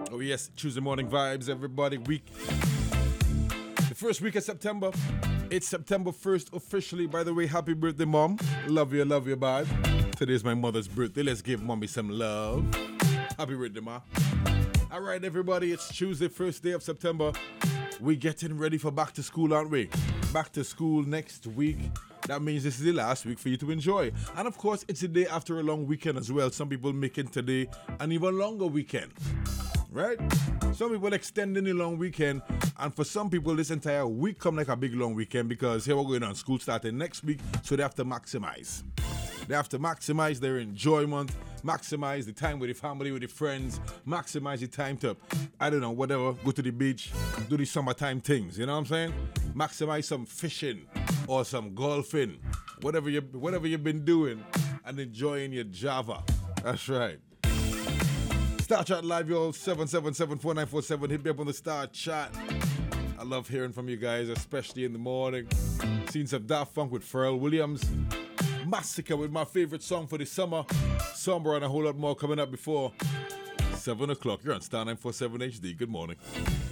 Oh yes, Tuesday morning vibes, everybody. The first week of September. It's September 1st officially. By the way, happy birthday, Mom. Love you, babe. Today's my mother's birthday. Let's give Mommy some love. Happy birthday, Ma. All right, everybody. It's Tuesday, first day of September. We getting ready for back to school, aren't we? Back to school next week. That means this is the last week for you to enjoy. And of course, it's the day after a long weekend as well. Some people making today an even longer weekend. Right? Some people extending the long weekend, and for some people this entire week come like a big long weekend because here we're going on school starting next week, so they have to maximize. They have to maximize their enjoyment, maximize the time with the family, with the friends, maximize the time to, I don't know, whatever, go to the beach, do the summertime things, you know what I'm saying? Maximize some fishing or some golfing, whatever you've been doing and enjoying your Java. That's right. Star Chat Live, y'all, 777-4947. Hit me up on the Star Chat. I love hearing from you guys, especially in the morning. Seen some Daft Punk with Pharrell Williams. Massacre with my favorite song for the summer. Somber and a whole lot more coming up before 7 o'clock. You're on Star 947 HD. Good morning.